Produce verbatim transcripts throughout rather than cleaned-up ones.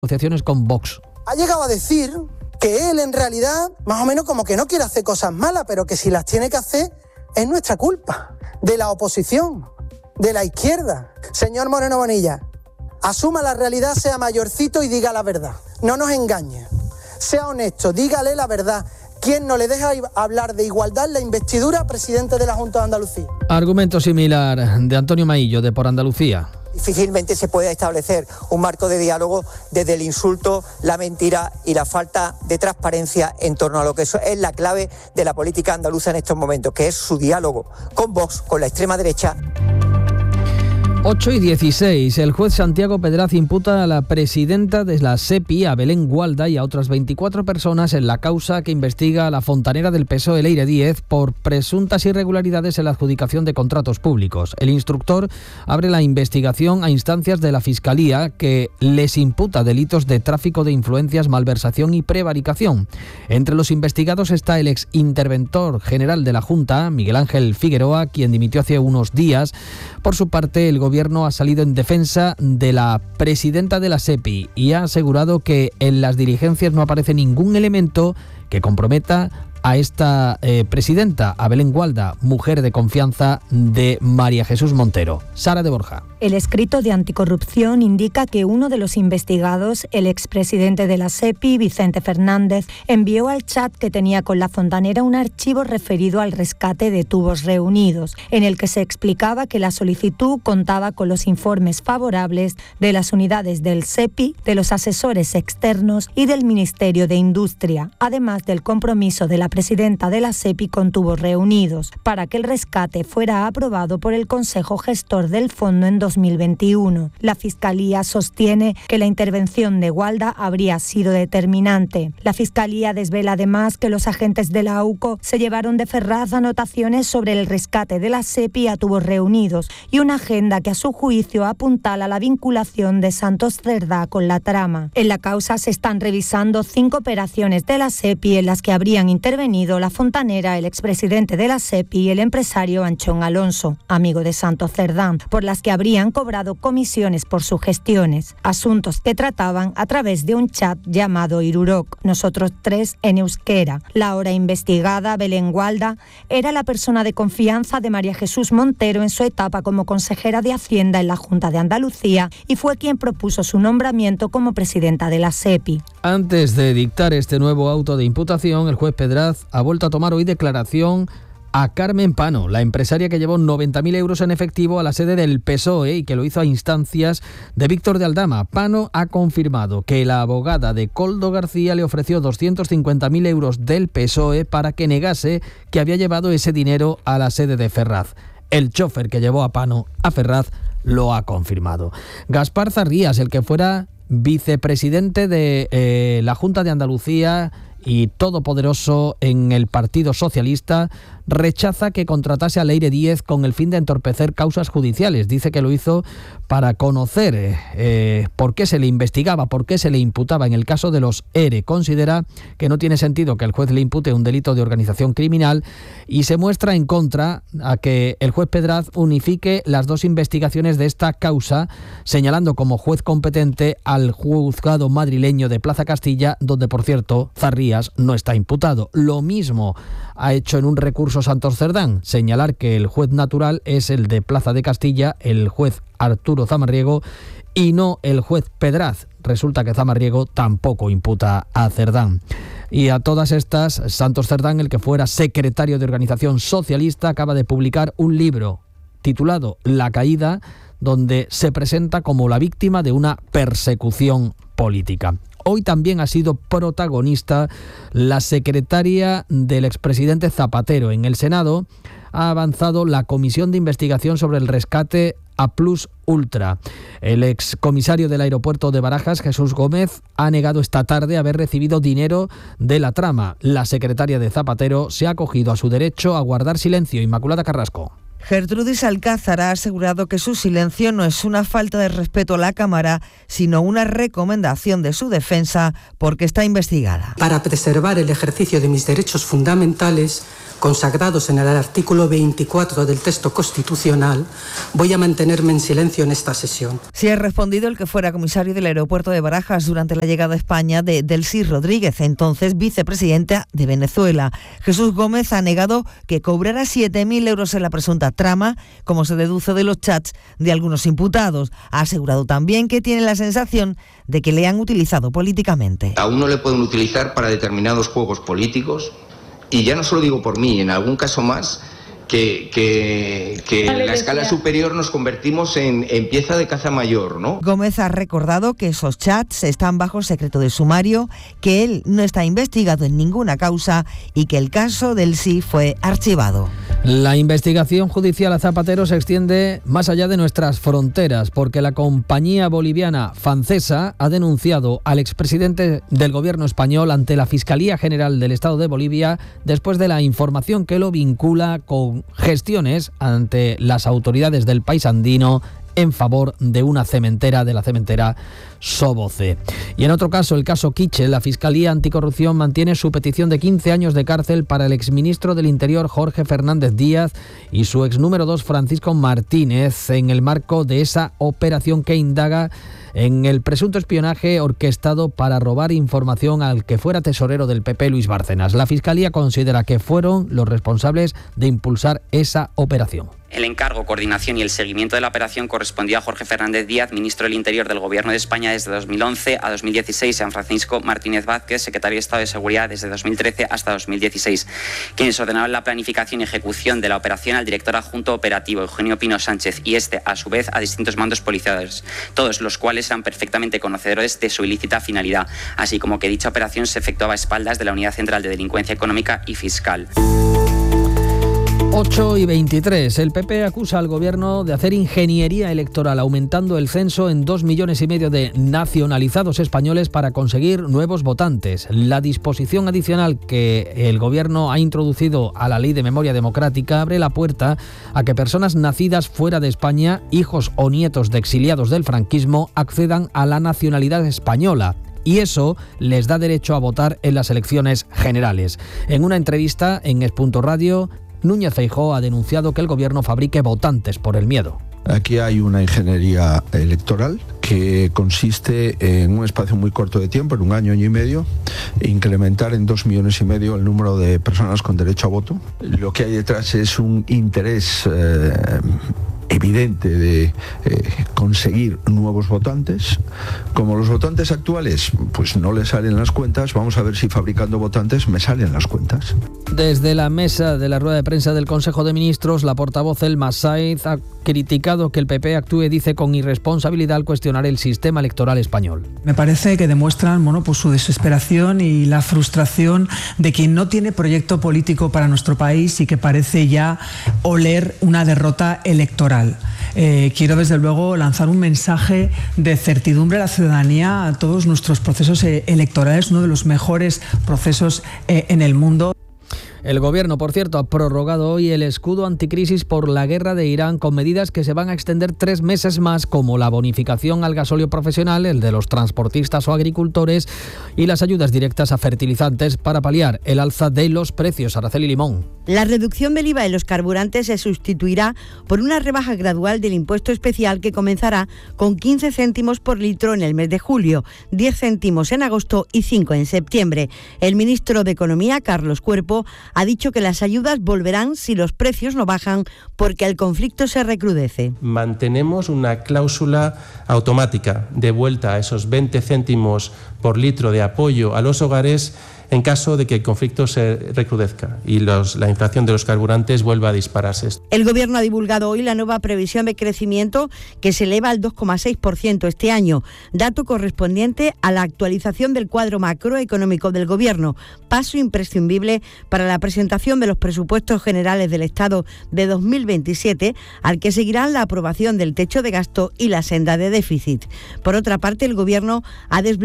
negociaciones con Vox. Ha llegado a decir que él en realidad, más o menos como que no quiere hacer cosas malas, pero que si las tiene que hacer es nuestra culpa, de la oposición, de la izquierda. Señor Moreno Bonilla, asuma la realidad, sea mayorcito y diga la verdad. No nos engañe, sea honesto, dígale la verdad. ¿Quién no le deja hablar de igualdad en la investidura presidente de la Junta de Andalucía? Argumento similar de Antonio Maillo, de Por Andalucía. Difícilmente se puede establecer un marco de diálogo desde el insulto, la mentira y la falta de transparencia en torno a lo que eso es la clave de la política andaluza en estos momentos, que es su diálogo con Vox, con la extrema derecha. ocho y dieciséis. El juez Santiago Pedraz imputa a la presidenta de la SEPI, a Belén Gualda, y a otras veinticuatro personas en la causa que investiga a la fontanera del P S O E, Leire Díez, por presuntas irregularidades en la adjudicación de contratos públicos. El instructor abre la investigación a instancias de la Fiscalía, que les imputa delitos de tráfico de influencias, malversación y prevaricación. Entre los investigados está el ex interventor general de la Junta, Miguel Ángel Figueroa, quien dimitió hace unos días. Por su parte, el gobierno El Gobierno ha salido en defensa de la presidenta de la SEPI y ha asegurado que en las diligencias no aparece ningún elemento que comprometa a esta eh, presidenta, a Belén Gualda, mujer de confianza de María Jesús Montero. Sara de Borja. El escrito de anticorrupción indica que uno de los investigados, el expresidente de la SEPI, Vicente Fernández, envió al chat que tenía con la fontanera un archivo referido al rescate de tubos reunidos, en el que se explicaba que la solicitud contaba con los informes favorables de las unidades del SEPI, de los asesores externos y del Ministerio de Industria, además del compromiso de la presidenta de la SEPI con tubos reunidos, para que el rescate fuera aprobado por el Consejo Gestor del Fondo en dos mil veintiuno. La Fiscalía sostiene que la intervención de Gualda habría sido determinante. La Fiscalía desvela además que los agentes de la AUCO se llevaron de Ferraz anotaciones sobre el rescate de la SEPI a tubos reunidos y una agenda que a su juicio apuntala la vinculación de Santos Cerdá con la trama. En la causa se están revisando cinco operaciones de la SEPI en las que habrían intervenido la fontanera, el expresidente de la SEPI y el empresario Anchón Alonso, amigo de Santos Cerdá, por las que habrían han cobrado comisiones por sus gestiones, asuntos que trataban a través de un chat llamado Iruroc, nosotros tres en euskera. La ahora investigada, Belén Gualda, era la persona de confianza de María Jesús Montero en su etapa como consejera de Hacienda en la Junta de Andalucía y fue quien propuso su nombramiento como presidenta de la SEPI. Antes de dictar este nuevo auto de imputación, el juez Pedraz ha vuelto a tomar hoy declaración a Carmen Pano, la empresaria que llevó noventa mil euros en efectivo a la sede del P S O E y que lo hizo a instancias de Víctor de Aldama. Pano ha confirmado que la abogada de Koldo García le ofreció doscientos cincuenta mil euros del P S O E para que negase que había llevado ese dinero a la sede de Ferraz. El chofer que llevó a Pano a Ferraz lo ha confirmado. Gaspar Zarrías, el que fuera vicepresidente de eh, la Junta de Andalucía y todopoderoso en el Partido Socialista, rechaza que contratase a Leire Díez con el fin de entorpecer causas judiciales. Dice que lo hizo para conocer eh, eh, por qué se le investigaba, por qué se le imputaba en el caso de los ERE. Considera que no tiene sentido que el juez le impute un delito de organización criminal y se muestra en contra a que el juez Pedraz unifique las dos investigaciones de esta causa, señalando como juez competente al juzgado madrileño de Plaza Castilla, donde, por cierto, Zarrías no está imputado. Lo mismo ha hecho en un recurso Santos Cerdán, señalar que el juez natural es el de Plaza de Castilla, el juez Arturo Zamarriego, y no el juez Pedraz. Resulta que Zamarriego tampoco imputa a Cerdán. Y a todas estas, Santos Cerdán, el que fuera secretario de Organización Socialista, acaba de publicar un libro titulado La Caída, donde se presenta como la víctima de una persecución política. Hoy también ha sido protagonista la secretaria del expresidente Zapatero. En el Senado ha avanzado la comisión de investigación sobre el rescate a Plus Ultra. El excomisario del aeropuerto de Barajas, Jesús Gómez, ha negado esta tarde haber recibido dinero de la trama. La secretaria de Zapatero se ha acogido a su derecho a guardar silencio. Inmaculada Carrasco. Gertrudis Alcázar ha asegurado que su silencio no es una falta de respeto a la Cámara, sino una recomendación de su defensa porque está investigada. Para preservar el ejercicio de mis derechos fundamentales, consagrados en el artículo veinticuatro del texto constitucional, voy a mantenerme en silencio en esta sesión. Sí ha respondido el que fuera comisario del aeropuerto de Barajas durante la llegada a España de Delcy Rodríguez, entonces vicepresidenta de Venezuela. Jesús Gómez ha negado que cobrara siete mil euros en la presunta trama, como se deduce de los chats de algunos imputados. Ha asegurado también que tiene la sensación de que le han utilizado políticamente. A uno le pueden utilizar para determinados juegos políticos. Y ya no solo digo por mí, en algún caso más, que, que, que en la escala superior nos convertimos en, en pieza de caza mayor, ¿no? Gómez ha recordado que esos chats están bajo secreto de sumario, que él no está investigado en ninguna causa y que el caso del sí fue archivado. La investigación judicial a Zapatero se extiende más allá de nuestras fronteras, porque la compañía boliviana Fancesa ha denunciado al expresidente del gobierno español ante la Fiscalía General del Estado de Bolivia después de la información que lo vincula con gestiones ante las autoridades del país andino en favor de una cementera, de la cementera Soboce. Y en otro caso, el caso Quiche, la Fiscalía Anticorrupción mantiene su petición de quince años de cárcel para el exministro del Interior Jorge Fernández Díaz y su ex número dos Francisco Martínez en el marco de esa operación que indaga en el presunto espionaje orquestado para robar información al que fuera tesorero del P P, Luis Bárcenas. La Fiscalía considera que fueron los responsables de impulsar esa operación. El encargo, coordinación y el seguimiento de la operación correspondió a Jorge Fernández Díaz, ministro del Interior del Gobierno de España desde dos mil once a dos mil dieciséis, y a Francisco Martínez Vázquez, secretario de Estado de Seguridad desde dos mil trece hasta dos mil dieciséis, quienes ordenaron la planificación y ejecución de la operación al director adjunto operativo Eugenio Pino Sánchez y este, a su vez, a distintos mandos policiales, todos los cuales eran perfectamente conocedores de su ilícita finalidad, así como que dicha operación se efectuaba a espaldas de la Unidad Central de Delincuencia Económica y Fiscal. ocho y veintitrés. El P P acusa al gobierno de hacer ingeniería electoral, aumentando el censo en dos millones y medio de nacionalizados españoles para conseguir nuevos votantes. La disposición adicional que el gobierno ha introducido a la Ley de Memoria Democrática abre la puerta a que personas nacidas fuera de España, hijos o nietos de exiliados del franquismo, accedan a la nacionalidad española. Y eso les da derecho a votar en las elecciones generales. En una entrevista en Es Punto Radio, Núñez Feijóo ha denunciado que el gobierno fabrique votantes por el miedo. Aquí hay una ingeniería electoral que consiste en un espacio muy corto de tiempo, en un año, año y medio, incrementar en dos millones y medio el número de personas con derecho a voto. Lo que hay detrás es un interés eh, evidente de eh, conseguir nuevos votantes. Como los votantes actuales pues no les salen las cuentas, vamos a ver si fabricando votantes me salen las cuentas. Desde la mesa de la rueda de prensa del Consejo de Ministros, la portavoz Elma Saiz ha criticado que el P P actúe, dice, con irresponsabilidad al cuestionar el sistema electoral español. Me parece que demuestran bueno, pues su desesperación y la frustración de quien no tiene proyecto político para nuestro país y que parece ya oler una derrota electoral. Eh, quiero desde luego lanzar un mensaje de certidumbre a la ciudadanía, a todos nuestros procesos eh, electorales, uno de los mejores procesos eh, en el mundo. El gobierno, por cierto, ha prorrogado hoy el escudo anticrisis por la guerra de Irán con medidas que se van a extender tres meses más, como la bonificación al gasóleo profesional, el de los transportistas o agricultores y las ayudas directas a fertilizantes para paliar el alza de los precios. Araceli Limón. La reducción del I V A en los carburantes se sustituirá por una rebaja gradual del impuesto especial que comenzará con quince céntimos por litro en el mes de julio, diez céntimos en agosto y cinco en septiembre. El ministro de Economía, Carlos Cuerpo, ha dicho que las ayudas volverán si los precios no bajan porque el conflicto se recrudece. Mantenemos una cláusula automática de vuelta a esos veinte céntimos por litro de apoyo a los hogares en caso de que el conflicto se recrudezca y los, la inflación de los carburantes vuelva a dispararse. El Gobierno ha divulgado hoy la nueva previsión de crecimiento que se eleva al dos coma seis por ciento este año, dato correspondiente a la actualización del cuadro macroeconómico del Gobierno, paso imprescindible para la presentación de los presupuestos generales del Estado de dos mil veintisiete, al que seguirán la aprobación del techo de gasto y la senda de déficit. Por otra parte, el Gobierno ha desbloqueado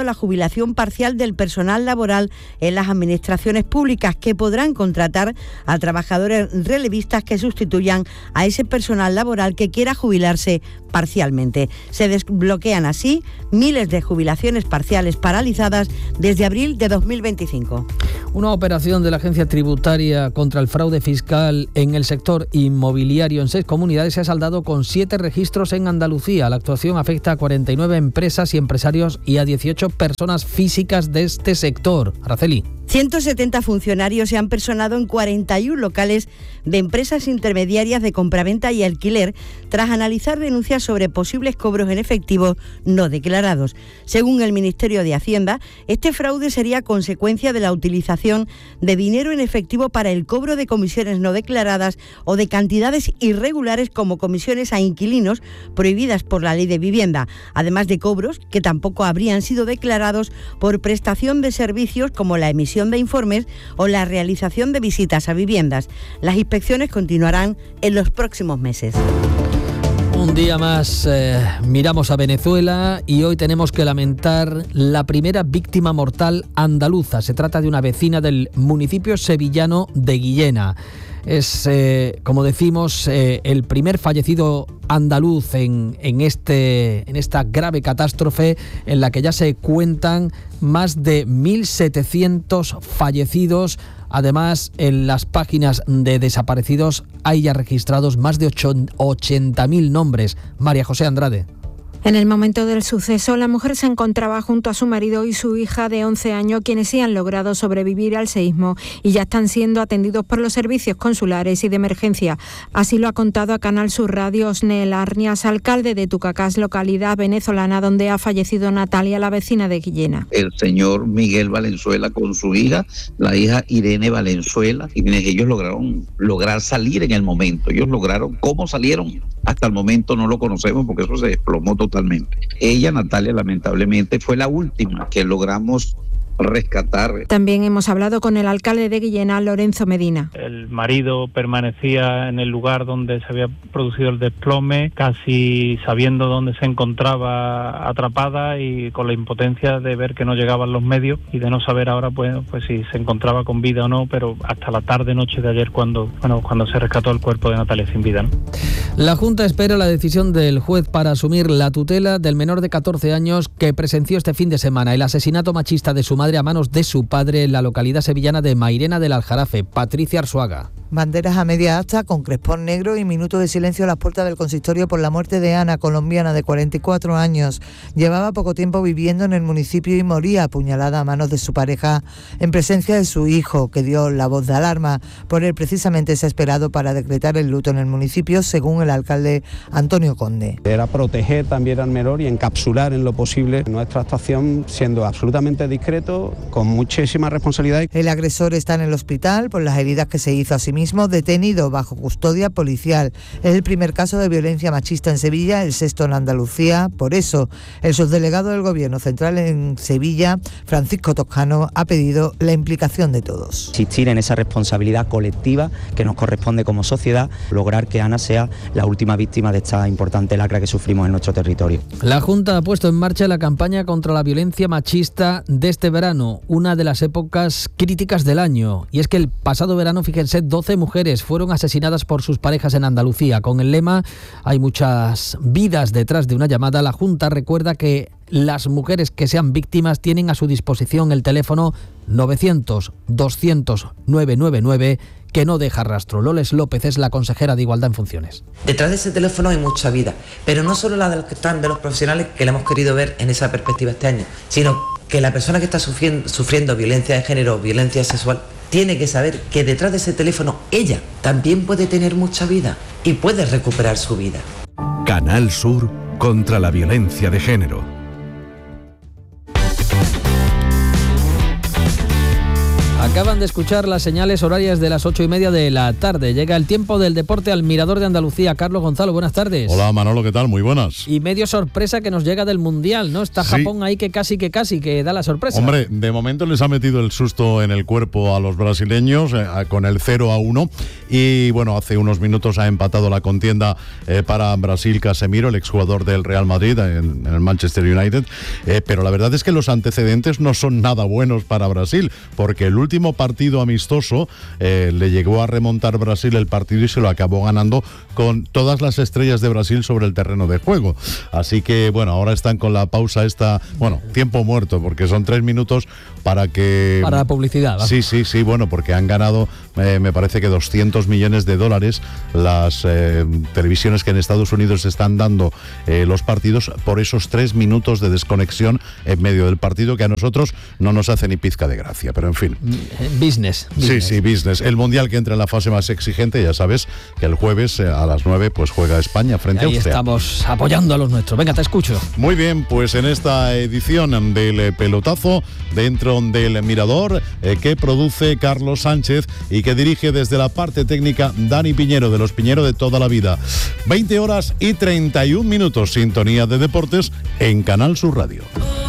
la jubilación parcial del personal laboral en las administraciones públicas, que podrán contratar a trabajadores relevistas que sustituyan a ese personal laboral que quiera jubilarse parcialmente. Se desbloquean así miles de jubilaciones parciales paralizadas desde abril de dos mil veinticinco. Una operación de la Agencia Tributaria contra el fraude fiscal en el sector inmobiliario en seis comunidades se ha saldado con siete registros en Andalucía. La actuación afecta a cuarenta y nueve empresas y empresarios y a dieciocho personas físicas de este sector. Araceli. ciento setenta funcionarios se han personado en cuarenta y uno locales de empresas intermediarias de compraventa y alquiler tras analizar denuncias sobre posibles cobros en efectivo no declarados. Según el Ministerio de Hacienda, este fraude sería consecuencia de la utilización de dinero en efectivo para el cobro de comisiones no declaradas o de cantidades irregulares como comisiones a inquilinos prohibidas por la Ley de Vivienda, además de cobros que tampoco habrían sido declarados por prestación de servicios como la emisión de informes o la realización de visitas a viviendas. Las inspecciones continuarán en los próximos meses. Un día más eh, miramos a Venezuela y hoy tenemos que lamentar la primera víctima mortal andaluza. Se trata de una vecina del municipio sevillano de Guillena. Es, eh, como decimos, eh, el primer fallecido andaluz en, en, este, en esta grave catástrofe en la que ya se cuentan más de mil setecientos fallecidos. Además, en las páginas de desaparecidos hay ya registrados más de ochenta mil nombres. María José Andrade. En el momento del suceso, la mujer se encontraba junto a su marido y su hija de once años, quienes sí han logrado sobrevivir al seísmo y ya están siendo atendidos por los servicios consulares y de emergencia. Así lo ha contado a Canal Sur Radio Osnel Arnias, alcalde de Tucacás, localidad venezolana donde ha fallecido Natalia, la vecina de Guillena. El señor Miguel Valenzuela con su hija, la hija Irene Valenzuela, y ellos lograron lograr salir en el momento. Ellos lograron, ¿cómo salieron? Hasta el momento no lo conocemos porque eso se desplomó totalmente. Ella, Natalia, lamentablemente fue la última que logramos rescatar. También hemos hablado con el alcalde de Guillena, Lorenzo Medina. El marido permanecía en el lugar donde se había producido el desplome, casi sabiendo dónde se encontraba atrapada y con la impotencia de ver que no llegaban los medios y de no saber ahora pues, pues si se encontraba con vida o no, pero hasta la tarde noche de ayer cuando, bueno, cuando se rescató el cuerpo de Natalia sin vida, ¿no? La Junta espera la decisión del juez para asumir la tutela del menor de catorce años que presenció este fin de semana el asesinato machista de su madre a manos de su padre en la localidad sevillana de Mairena del Aljarafe. Patricia Arzuaga. Banderas a media asta con crespón negro y minuto de silencio a las puertas del consistorio por la muerte de Ana, colombiana de cuarenta y cuatro años. Llevaba poco tiempo viviendo en el municipio y moría apuñalada a manos de su pareja en presencia de su hijo, que dio la voz de alarma. Por él precisamente se ha esperado para decretar el luto en el municipio, según el alcalde Antonio Conde. Era proteger también al menor y encapsular en lo posible nuestra actuación, siendo absolutamente discreto, con muchísima responsabilidad. El agresor está en el hospital por las heridas que se hizo a sí mismo, detenido bajo custodia policial. Es el primer caso de violencia machista en Sevilla, el sexto en Andalucía. Por eso, el subdelegado del Gobierno Central en Sevilla, Francisco Toscano, ha pedido la implicación de todos. Insistir en esa responsabilidad colectiva que nos corresponde como sociedad, lograr que Ana sea la última víctima de esta importante lacra que sufrimos en nuestro territorio. La Junta ha puesto en marcha la campaña contra la violencia machista de este verano, una de las épocas críticas del año. Y es que el pasado verano, fíjense, doce mujeres fueron asesinadas por sus parejas en Andalucía. Con el lema "Hay muchas vidas detrás de una llamada", la Junta recuerda que las mujeres que sean víctimas tienen a su disposición el teléfono novecientos doscientos nueve nueve nueve, que no deja rastro. Loles López es la consejera de Igualdad en Funciones. Detrás de ese teléfono hay mucha vida, pero no solo la de los que están, de los profesionales que la hemos querido ver en esa perspectiva este año, sino que la persona que está sufriendo, sufriendo violencia de género o violencia sexual tiene que saber que detrás de ese teléfono ella también puede tener mucha vida y puede recuperar su vida. Canal Sur contra la violencia de género. Acaban de escuchar las señales horarias de las ocho y media de la tarde. Llega el tiempo del deporte al Mirador de Andalucía. Carlos Gonzalo, buenas tardes. Hola Manolo, ¿qué tal? Muy buenas. Y medio sorpresa que nos llega del Mundial, ¿no? Está Sí. Japón ahí que casi, que casi, que da la sorpresa. Hombre, de momento les ha metido el susto en el cuerpo a los brasileños eh, con el cero a uno y bueno, hace unos minutos ha empatado la contienda eh, para Brasil Casemiro, el exjugador del Real Madrid en, en el Manchester United, eh, pero la verdad es que los antecedentes no son nada buenos para Brasil, porque el último partido amistoso eh, le llegó a remontar Brasil el partido y se lo acabó ganando con todas las estrellas de Brasil sobre el terreno de juego. Así que bueno, ahora están con la pausa esta, bueno, tiempo muerto, porque son tres minutos para que... Para la publicidad, ¿va? Sí, sí, sí, bueno, porque han ganado, eh, me parece que doscientos millones de dólares las eh, televisiones que en Estados Unidos están dando eh, los partidos por esos tres minutos de desconexión en medio del partido, que a nosotros no nos hace ni pizca de gracia, pero en fin. Business. Sí, sí, business. El Mundial que entra en la fase más exigente, ya sabes que el jueves eh, a las nueve pues juega España frente Ahí a Austria. estamos apoyando a los nuestros. Venga, te escucho. Muy bien, pues en esta edición del eh, pelotazo dentro del Mirador eh, que produce Carlos Sánchez y que dirige desde la parte técnica Dani Piñero, de los Piñero de toda la vida. veinte horas y treinta y un minutos, sintonía de deportes en Canal Sur Radio.